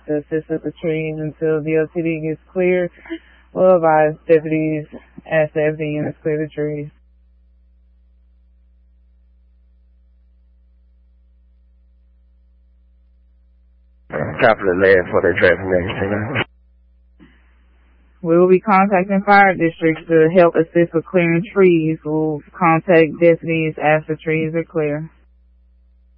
to assist with the trees until the LTD gets cleared. We'll advise deputies as the FD units clear the trees. Copy the lead for the traffic next. We will be contacting fire districts to help assist with clearing trees. We'll contact deputies after trees are clear.